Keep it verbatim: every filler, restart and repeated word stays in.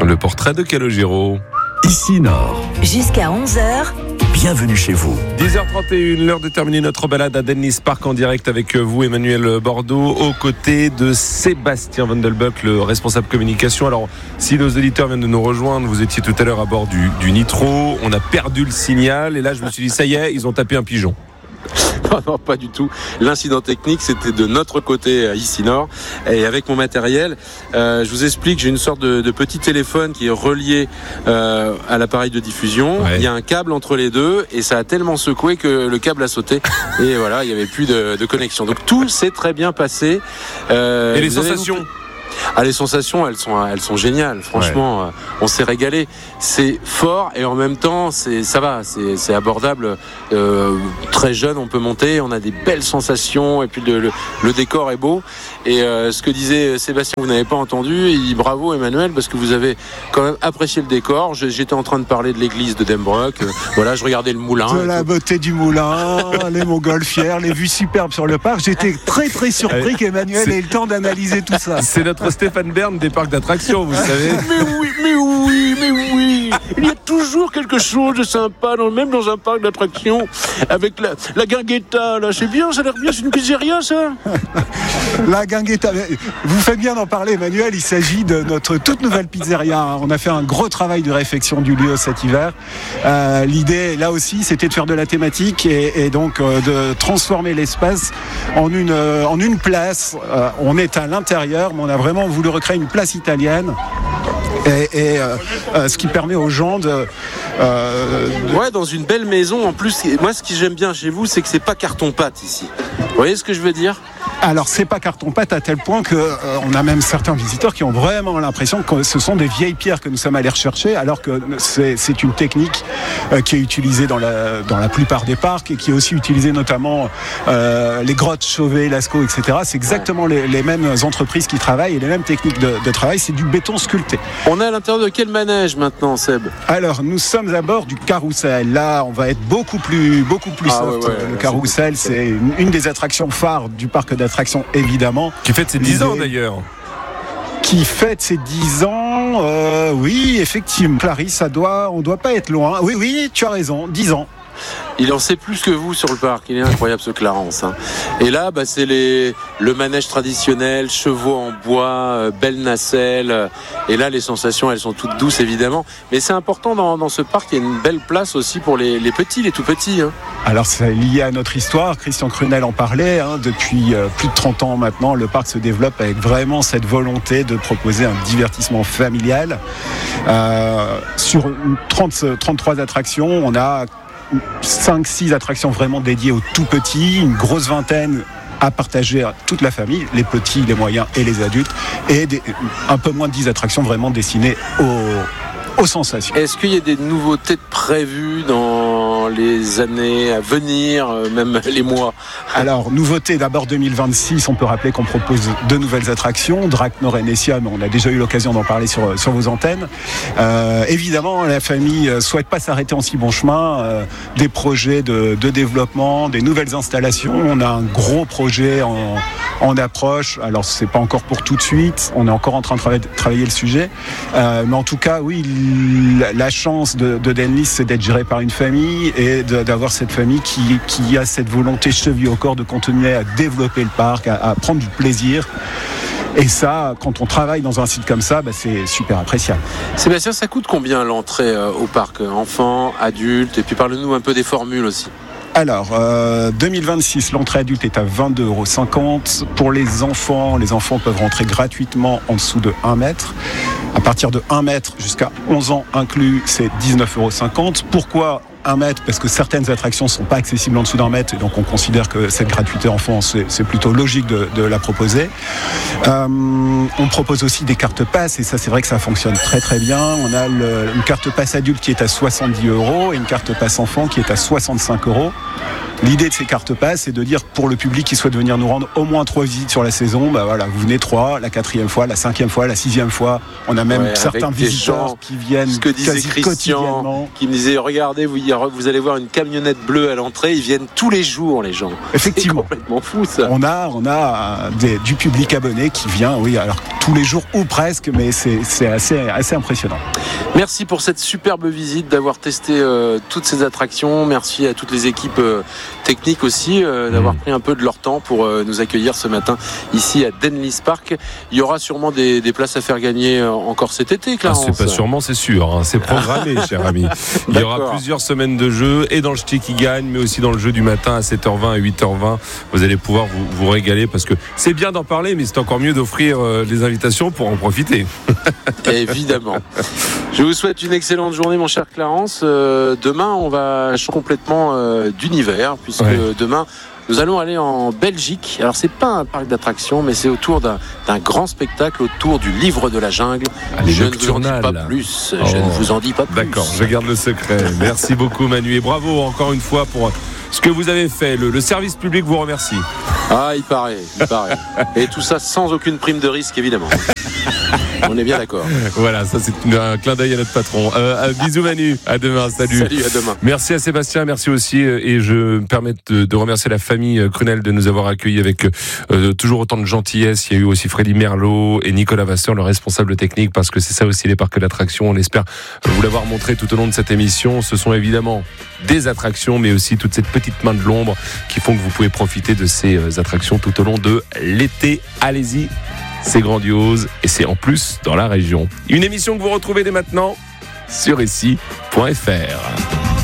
Le portrait de Calogero. Ici Nord. Jusqu'à onze heures. Bienvenue chez vous. dix heures trente et une, l'heure de terminer notre balade à Dennis Park en direct avec vous, Emmanuel Bordeaux, aux côtés de Sébastien Vandelbuck, le responsable communication. Alors, si nos auditeurs viennent de nous rejoindre, vous étiez tout à l'heure à bord du, du Nitro, on a perdu le signal et là je me suis dit, ça y est, ils ont tapé un pigeon. Non, non, pas du tout. L'incident technique, c'était de notre côté, ici Nord. Et avec mon matériel, euh, je vous explique, j'ai une sorte de, de petit téléphone qui est relié euh, à l'appareil de diffusion. Ouais. Il y a un câble entre les deux et ça a tellement secoué que le câble a sauté. Et voilà, il n'y avait plus de, de connexion. Donc tout s'est très bien passé. Euh, et les sensations avez... Ah, les sensations, elles sont, elles sont géniales. Franchement, ouais. On s'est régalé. C'est fort et en même temps, c'est, ça va, c'est, c'est abordable. Euh, très jeune, on peut monter. On a des belles sensations et puis le, le, le décor est beau. Et euh, ce que disait Sébastien, vous n'avez pas entendu. Il dit bravo Emmanuel parce que vous avez quand même apprécié le décor. J'étais en train de parler de l'église de Dembrock. Euh, voilà, je regardais le moulin. De la beauté du moulin, les montgolfières, les vues superbes sur le parc. J'étais très très surpris qu'Emmanuel ait le temps d'analyser tout ça. C'est notre Stéphane Bern des parcs d'attractions, vous savez. Mais oui, mais oui, mais oui. Il y a toujours quelque chose de sympa, dans, même dans un parc d'attractions, avec la, la guinguetta, là. C'est bien, ça a l'air bien, c'est une pizzeria, ça. La guinguetta. Vous faites bien d'en parler, Emmanuel. Il s'agit de notre toute nouvelle pizzeria. On a fait un gros travail de réfection du lieu cet hiver. Euh, l'idée, là aussi, c'était de faire de la thématique et, et donc euh, de transformer l'espace en une, euh, en une place. Euh, on est à l'intérieur, mais on a vraiment voulu recréer une place italienne. Et, et euh, euh, ce qui permet aux gens de... Euh, ouais, dans une belle maison. En plus, moi, ce que j'aime bien chez vous, c'est que c'est pas carton-pâte ici. Vous voyez ce que je veux dire ? Alors, c'est pas carton-pâte à tel point que euh, on a même certains visiteurs qui ont vraiment l'impression que ce sont des vieilles pierres que nous sommes allés rechercher, alors que c'est, c'est une technique euh, qui est utilisée dans la, dans la plupart des parcs et qui est aussi utilisée notamment euh, les grottes Chauvet, Lascaux, et cetera. C'est exactement les, les mêmes entreprises qui travaillent et les mêmes techniques de, de travail. C'est du béton sculpté. On est à l'intérieur de quel manège maintenant, Seb ? Alors, nous sommes à bord du carrousel. Là, on va être beaucoup plus, beaucoup plus ah, soft. Ouais, ouais, le ouais, carrousel, c'est, c'est une, une des attractions phares du parc d'attractions, évidemment. Qui fête ses dix ans d'ailleurs. Qui fête ses dix ans, euh, oui, effectivement. Clarisse, ça doit, on doit pas être loin. Oui, oui, tu as raison, dix ans. Il en sait plus que vous sur le parc. Il est incroyable ce Clarence. Hein. Et là, bah, c'est les, le manège traditionnel, chevaux en bois, euh, belle nacelle. Euh, et là, les sensations, elles sont toutes douces évidemment. Mais c'est important dans, dans ce parc. Il y a une belle place aussi pour les, les petits, les tout petits. Hein. Alors, c'est lié à notre histoire. Christian Crunel en parlait. Hein, depuis euh, plus de trente ans maintenant, le parc se développe avec vraiment cette volonté de proposer un divertissement familial. Euh, sur trente, trente-trois attractions, on a cinq six attractions vraiment dédiées aux tout petits, une grosse vingtaine à partager à toute la famille, les petits, les moyens et les adultes, et des, un peu moins de dix attractions vraiment destinées aux, aux sensations. Est-ce qu'il y a des nouveautés prévues dans les années à venir, même les mois ? Alors, nouveauté d'abord deux mille vingt-six, on peut rappeler qu'on propose deux nouvelles attractions, Draknor et Nessia, mais on a déjà eu l'occasion d'en parler sur, sur vos antennes. Euh, évidemment, la famille ne souhaite pas s'arrêter en si bon chemin. Euh, des projets de, de développement, des nouvelles installations. On a un gros projet en, en approche. Alors, c'est pas encore pour tout de suite. On est encore en train de travailler, travailler le sujet. Euh, mais en tout cas, oui, la, la chance de, de Dennis, c'est d'être géré par une famille et de, d'avoir cette famille qui, qui a cette volonté cheville au corps de continuer à développer le parc, à, à prendre du plaisir. Et ça, quand on travaille dans un site comme ça, bah, c'est super appréciable. Sébastien, ça coûte combien l'entrée euh, au parc ? Enfants, adultes, et puis parle-nous un peu des formules aussi. Alors, euh, deux mille vingt-six, l'entrée adulte est à vingt-deux euros cinquante. Pour les enfants, les enfants peuvent rentrer gratuitement en dessous de un mètre. À partir de un mètre jusqu'à onze ans inclus, c'est dix-neuf euros cinquante. Pourquoi un mètre ? Parce que certaines attractions ne sont pas accessibles en dessous d'un mètre, et donc on considère que cette gratuité enfant, c'est, c'est plutôt logique de, de la proposer. Euh, on propose aussi des cartes pass, et ça c'est vrai que ça fonctionne très très bien. On a le, une carte pass adulte qui est à soixante-dix euros et une carte pass enfant qui est à soixante-cinq euros. L'idée de ces cartes pass, c'est de dire pour le public qui souhaite venir nous rendre au moins trois visites sur la saison, bah voilà, vous venez trois, la quatrième fois, la cinquième fois, la sixième fois. On a même ouais, certains visiteurs qui viennent ce que disait quasi Christian, quotidiennement. Qui me disait, regardez, vous, vous allez voir une camionnette bleue à l'entrée, ils viennent tous les jours, les gens. Effectivement. C'est complètement fou, ça. On a, on a des, du public abonné qui vient, oui, alors tous les jours ou presque, mais c'est, c'est assez, assez impressionnant. Merci pour cette superbe visite, d'avoir testé euh, toutes ces attractions. Merci à toutes les équipes euh, techniques aussi, euh, d'avoir pris un peu de leur temps pour euh, nous accueillir ce matin ici à Denlis Park. Il y aura sûrement des, des places à faire gagner euh, encore cet été, Clarence. Ah, c'est pas sûrement, c'est sûr. Hein. C'est programmé, cher ami. Il y aura plusieurs semaines de jeu, et dans le ch'ti qui gagne, mais aussi dans le jeu du matin à sept heures vingt, à huit heures vingt. Vous allez pouvoir vous, vous régaler, parce que c'est bien d'en parler, mais c'est encore mieux d'offrir euh, les invitations pour en profiter. Évidemment. Je vous souhaite une excellente journée, mon cher Clarence. Euh, demain, on va changer complètement euh, d'univers, puisque ouais. demain, nous allons aller en Belgique. Alors, c'est pas un parc d'attractions, mais c'est autour d'un, d'un grand spectacle autour du livre de la jungle. Allez, je ne vous en dis pas plus. Oh. Je ne vous en dis pas plus. D'accord, je garde le secret. Merci beaucoup, Manu, et bravo encore une fois pour ce que vous avez fait. Le, le service public vous remercie. Ah, il paraît, il paraît. Et tout ça sans aucune prime de risque, évidemment. On est bien d'accord. Voilà, ça c'est un clin d'œil à notre patron. Euh, bisous Manu, à demain, salut. Salut, à demain. Merci à Sébastien, merci aussi, et je me permets de, de remercier la famille Crunel de nous avoir accueillis avec euh, toujours autant de gentillesse. Il y a eu aussi Freddy Merlot et Nicolas Vasseur, le responsable technique, parce que c'est ça aussi les parcs d'attractions. On espère vous l'avoir montré tout au long de cette émission. Ce sont évidemment des attractions, mais aussi toute cette petite main de l'ombre qui font que vous pouvez profiter de ces attractions tout au long de l'été. Allez-y. C'est grandiose et c'est en plus dans la région. Une émission que vous retrouvez dès maintenant sur ici point f r.